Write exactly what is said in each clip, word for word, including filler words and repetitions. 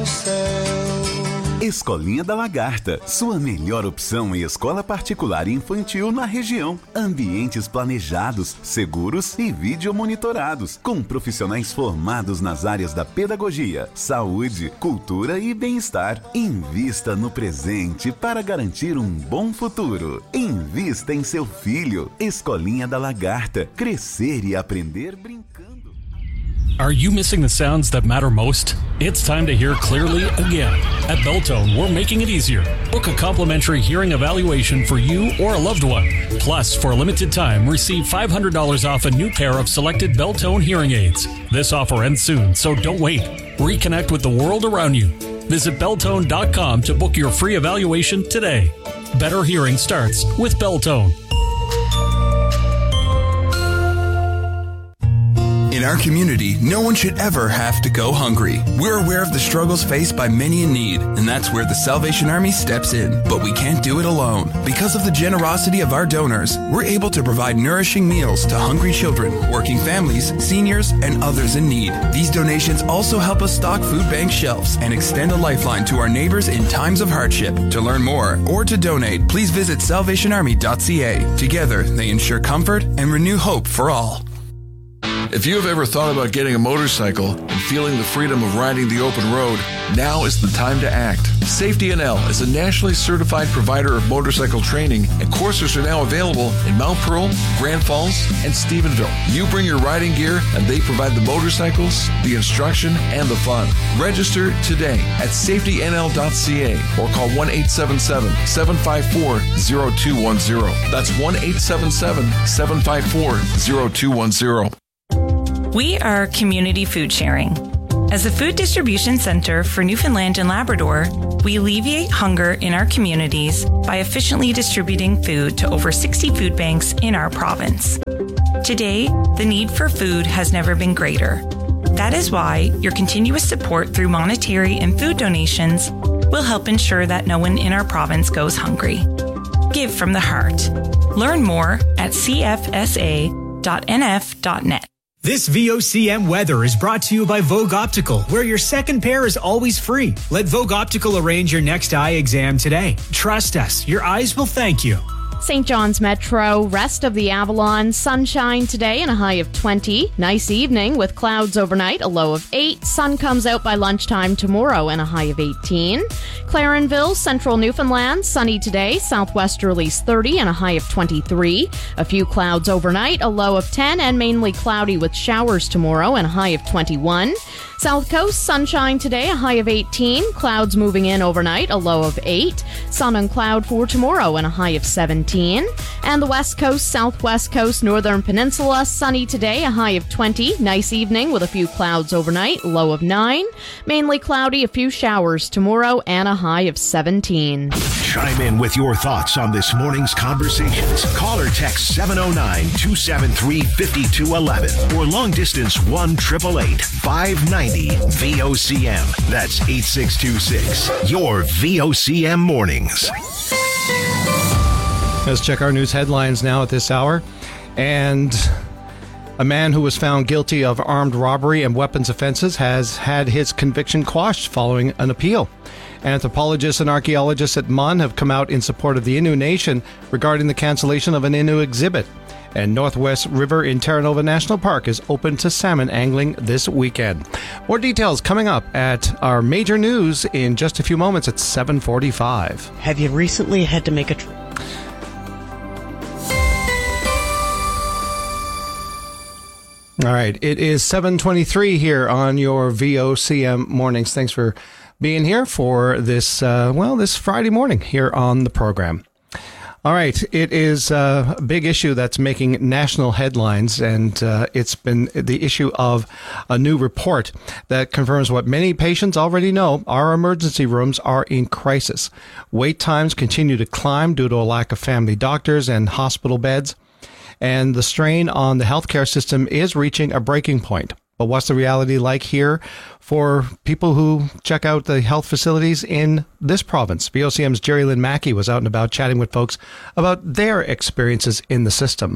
céu. Escolinha da Lagarta, sua melhor opção em escola particular e infantil na região. Ambientes planejados, seguros e videomonitorados, com profissionais formados nas áreas da pedagogia, saúde, cultura e bem-estar. Invista no presente para garantir um bom futuro. Invista em seu filho. Escolinha da Lagarta, crescer e aprender brincando. Are you missing the sounds that matter most? It's time to hear clearly again. At Beltone, we're making it easier. Book a complimentary hearing evaluation for you or a loved one. Plus, for a limited time, receive five hundred dollars off a new pair of selected Beltone hearing aids. This offer ends soon, so don't wait. Reconnect with the world around you. Visit Beltone dot com to book your free evaluation today. Better hearing starts with Beltone. In our community, no one should ever have to go hungry. We're aware of the struggles faced by many in need, and that's where the Salvation Army steps in. But we can't do it alone. Because of the generosity of our donors, we're able to provide nourishing meals to hungry children, working families, seniors, and others in need. These donations also help us stock food bank shelves and extend a lifeline to our neighbors in times of hardship. To learn more or to donate, please visit salvation army dot c a. Together, they ensure comfort and renew hope for all. If you have ever thought about getting a motorcycle and feeling the freedom of riding the open road, now is the time to act. Safety N L is a nationally certified provider of motorcycle training, and courses are now available in Mount Pearl, Grand Falls, and Stephenville. You bring your riding gear, and they provide the motorcycles, the instruction, and the fun. Register today at safety n l dot c a or call one eight seven seven, seven five four, zero two one zero. That's one eight seven seven, seven five four, zero two one zero. We are Community Food Sharing. As a food distribution center for Newfoundland and Labrador, we alleviate hunger in our communities by efficiently distributing food to over sixty food banks in our province. Today, the need for food has never been greater. That is why your continuous support through monetary and food donations will help ensure that no one in our province goes hungry. Give from the heart. Learn more at c f s a dot n f dot net. This V O C M weather is brought to you by Vogue Optical, where your second pair is always free. Let Vogue Optical arrange your next eye exam today. Trust us, your eyes will thank you. Saint John's Metro, rest of the Avalon, sunshine today and a high of twenty. Nice evening with clouds overnight, a low of eight. Sun comes out by lunchtime tomorrow and a high of eighteen. Clarenville, central Newfoundland, sunny today, southwesterlies thirty and a high of twenty-three. A few clouds overnight, a low of ten, and mainly cloudy with showers tomorrow and a high of twenty-one. South Coast, sunshine today, a high of eighteen. Clouds moving in overnight, a low of eight. Sun and cloud for tomorrow and a high of seventeen. And the West Coast, Southwest Coast, Northern Peninsula, sunny today, a high of twenty. Nice evening with a few clouds overnight, low of nine. Mainly cloudy, a few showers tomorrow and a high of seventeen. Chime in with your thoughts on this morning's conversations. Call or text seven oh nine, two seven three, five two one one or long distance one eight eight eight, five nine zero V O C M. That's eight six two six. Your V O C M mornings. Let's check our news headlines now at this hour. And a man who was found guilty of armed robbery and weapons offenses has had his conviction quashed following an appeal. Anthropologists and archaeologists at M U N have come out in support of the Innu Nation regarding the cancellation of an Innu exhibit. And Northwest River in Terra Nova National Park is open to salmon angling this weekend. More details coming up at our major news in just a few moments at seven forty-five. Have you recently had to make a... Tr- All right, it is seven twenty-three here on your V O C M mornings. Thanks for being here for this, uh, well, this Friday morning here on the program. All right, it is a big issue that's making national headlines, and uh, it's been the issue of a new report that confirms what many patients already know. Our emergency rooms are in crisis. Wait times continue to climb due to a lack of family doctors and hospital beds, and the strain on the healthcare system is reaching a breaking point. But what's the reality like here for people who check out the health facilities in this province? V O C M's Jerry Lynn Mackey was out and about chatting with folks about their experiences in the system.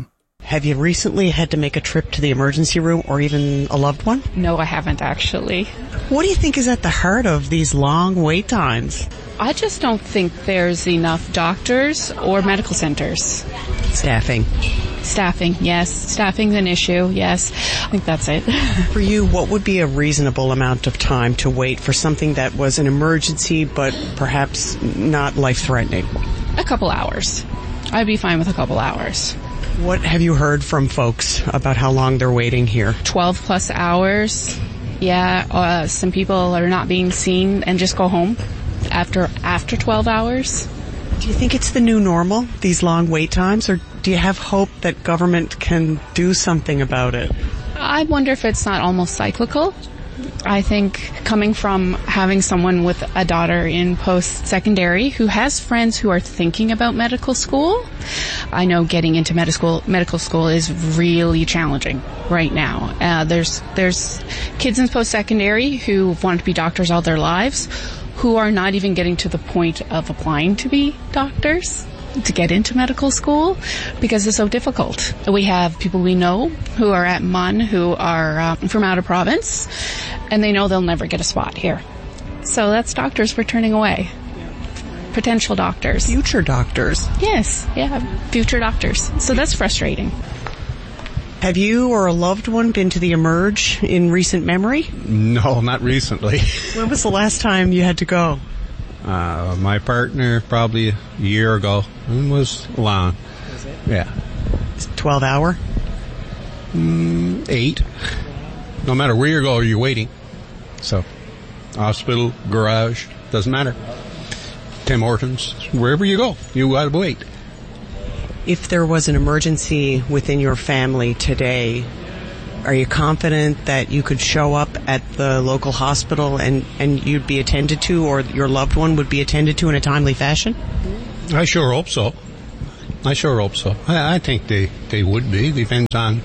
Have you recently had to make a trip to the emergency room or even a loved one? No, I haven't actually. What do you think is at the heart of these long wait times? I just don't think there's enough doctors or medical centers. Staffing. Staffing, yes. Staffing's an issue, yes. I think that's it. For you, what would be a reasonable amount of time to wait for something that was an emergency but perhaps not life-threatening? A couple hours. I'd be fine with a couple hours. What have you heard from folks about how long they're waiting here? twelve plus hours. Yeah, uh, some people are not being seen and just go home after after twelve hours. Do you think it's the new normal, these long wait times, or do you have hope that government can do something about it? I wonder if it's not almost cyclical. I think coming from having someone with a daughter in post-secondary who has friends who are thinking about medical school, I know getting into medical school, medical school is really challenging right now. Uh, there's there's kids in post-secondary who want to be doctors all their lives who are not even getting to the point of applying to be doctors, to get into medical school, because it's so difficult. We have people we know who are at M U N who are uh, from out of province, and they know they'll never get a spot here. So that's doctors we're turning away. Potential doctors. Future doctors. Yes, yeah, future doctors. So that's frustrating. Have you or a loved one been to the Emerge in recent memory? No, not recently. When was the last time you had to go? Uh, my partner, probably a year ago. It was long. Was it? Yeah. twelve hour? Mm, eight. No matter where you go, you're waiting. So, hospital, garage, doesn't matter. Tim Hortons, wherever you go, you gotta wait. If there was an emergency within your family today, are you confident that you could show up at the local hospital and, and you'd be attended to, or your loved one would be attended to in a timely fashion? I sure hope so. I sure hope so. I, I think they, they would be. Depends on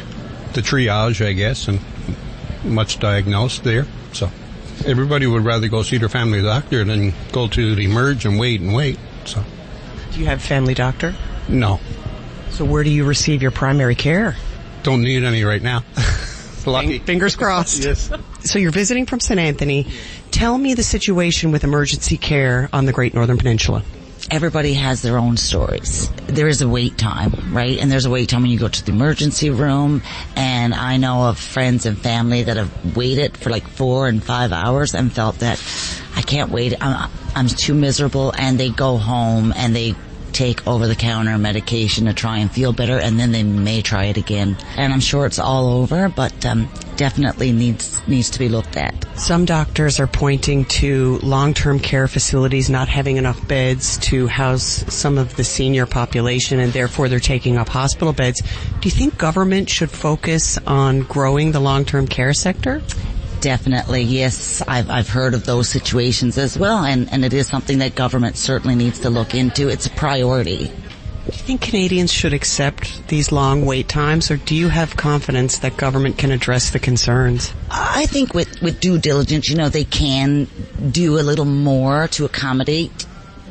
the triage, I guess, and what's diagnosed there. So everybody would rather go see their family doctor than go to the Emerge and wait and wait. So. Do you have a family doctor? No. So where do you receive your primary care? Don't need any right now. Lucky. Fingers crossed. Yes. So you're visiting from Saint Anthony. Tell me the situation with emergency care on the Great Northern Peninsula. Everybody has their own stories. There is a wait time, right? And there's a wait time when you go to the emergency room. And I know of friends and family that have waited for like four and five hours and felt that I can't wait. I'm, I'm too miserable. And they go home and they take over-the-counter medication to try and feel better, and then they may try it again. And I'm sure it's all over, but um, definitely needs needs to be looked at. Some doctors are pointing to long-term care facilities not having enough beds to house some of the senior population, and therefore they're taking up hospital beds. Do you think government should focus on growing the long-term care sector? Definitely, yes. I've I've heard of those situations as well, and, and it is something that government certainly needs to look into. It's a priority. Do you think Canadians should accept these long wait times, or do you have confidence that government can address the concerns? I think with, with due diligence, you know, they can do a little more to accommodate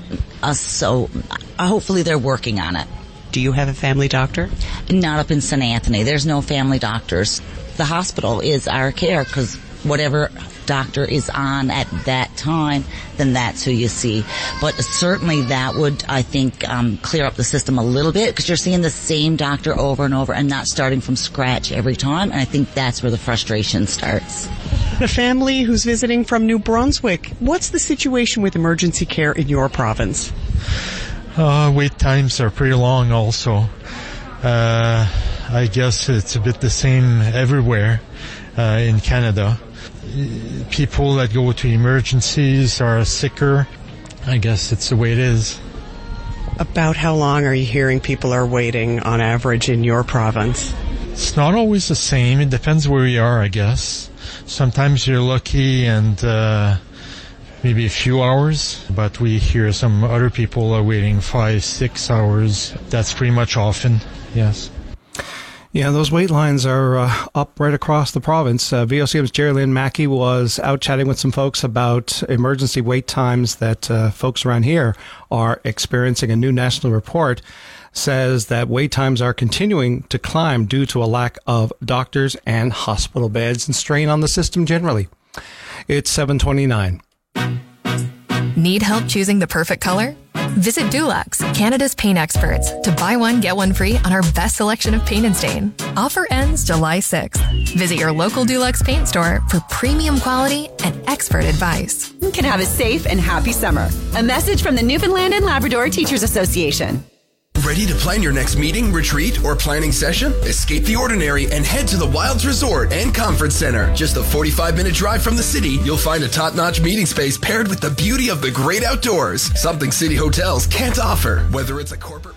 us, so hopefully they're working on it. Do you have a family doctor? Not up in Saint Anthony. There's no family doctors. The hospital is our care, because whatever doctor is on at that time, then that's who you see. But certainly that would, I think, um, clear up the system a little bit, because you're seeing the same doctor over and over and not starting from scratch every time. And I think that's where the frustration starts. The family who's visiting from New Brunswick, what's the situation with emergency care in your province? Uh, wait times are pretty long also. Uh, I guess it's a bit the same everywhere uh, in Canada. People that go to emergencies are sicker. I guess it's the way it is. About how long are you hearing people are waiting on average in your province? It's not always the same. It depends where you are, I guess. Sometimes you're lucky and uh, maybe a few hours, but we hear some other people are waiting five, six hours. That's pretty much often, yes. Yeah, those wait lines are uh, up right across the province. Uh, V O C M's Jerry Lynn Mackey was out chatting with some folks about emergency wait times that uh, folks around here are experiencing. A new national report says that wait times are continuing to climb due to a lack of doctors and hospital beds and strain on the system generally. It's seven twenty-nine. Need help choosing the perfect color? Visit Dulux, Canada's paint experts, to buy one, get one free on our best selection of paint and stain. Offer ends July sixth. Visit your local Dulux paint store for premium quality and expert advice. You can have a safe and happy summer. A message from the Newfoundland and Labrador Teachers Association. Ready to plan your next meeting, retreat, or planning session? Escape the ordinary and head to the Wilds Resort and Conference Center. Just a forty-five minute drive from the city, you'll find a top-notch meeting space paired with the beauty of the great outdoors. Something city hotels can't offer. Whether it's a corporate